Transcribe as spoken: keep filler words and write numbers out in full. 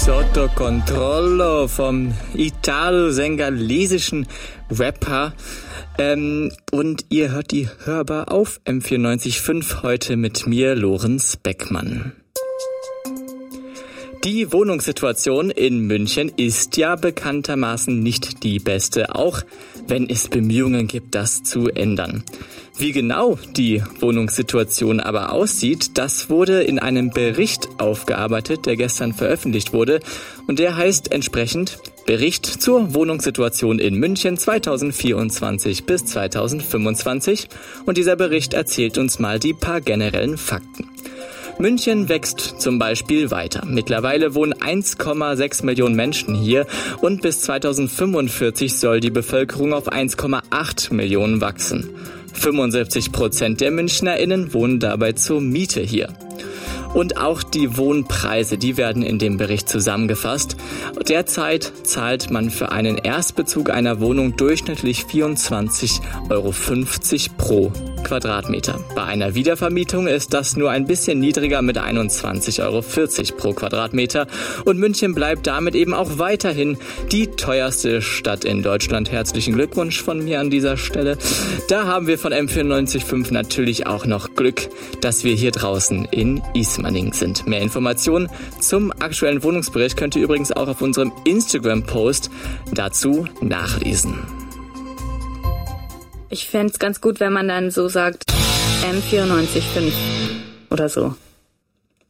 Sotto Controllo vom italo-sengalesischen Rapper. Ähm, und ihr hört die Hörbar auf M vierundneunzig Komma fünf heute mit mir, Lorenz Beckmann. Die Wohnungssituation in München ist ja bekanntermaßen nicht die beste, auch wenn es Bemühungen gibt, das zu ändern. Wie genau die Wohnungssituation aber aussieht, das wurde in einem Bericht aufgearbeitet, der gestern veröffentlicht wurde. Und der heißt entsprechend Bericht zur Wohnungssituation in München zweitausendvierundzwanzig bis zweitausendfünfundzwanzig. Und dieser Bericht erzählt uns mal die paar generellen Fakten. München wächst zum Beispiel weiter. Mittlerweile wohnen eins Komma sechs Millionen Menschen hier und bis zweitausendfünfundvierzig soll die Bevölkerung auf eins Komma acht Millionen wachsen. fünfundsiebzig Prozent der MünchnerInnen wohnen dabei zur Miete hier. Und auch die Wohnpreise, die werden in dem Bericht zusammengefasst. Derzeit zahlt man für einen Erstbezug einer Wohnung durchschnittlich vierundzwanzig Euro fünfzig pro Quadratmeter. Bei einer Wiedervermietung ist das nur ein bisschen niedriger mit einundzwanzig Euro vierzig pro Quadratmeter. Und München bleibt damit eben auch weiterhin die teuerste Stadt in Deutschland. Herzlichen Glückwunsch von mir an dieser Stelle. Da haben wir von M vierundneunzig Komma fünf natürlich auch noch Glück, dass wir hier draußen in Ismaning sind. Mehr Informationen zum aktuellen Wohnungsbericht könnt ihr übrigens auch auf unserem Instagram-Post dazu nachlesen. Ich fände es ganz gut, wenn man dann so sagt M vierundneunzig Komma fünf oder so.